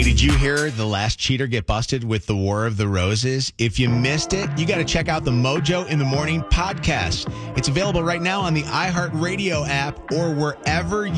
did you hear the last cheater get busted with the War of the Roses? If you missed it, you got to check out the Mojo in the Morning podcast. It's available right now on the iHeartRadio app or wherever